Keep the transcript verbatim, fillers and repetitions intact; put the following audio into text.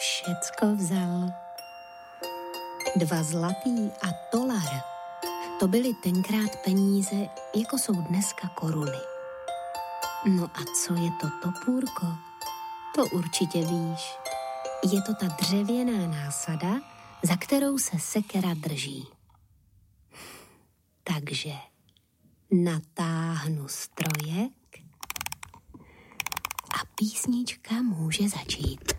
všecko vzal. Dva zlatý a tolar, to byly tenkrát peníze, jako jsou dneska koruny. No a co je to topůrko? To určitě víš. Je to ta dřevěná násada, za kterou se sekera drží. Takže natáhnu strojek a písnička může začít.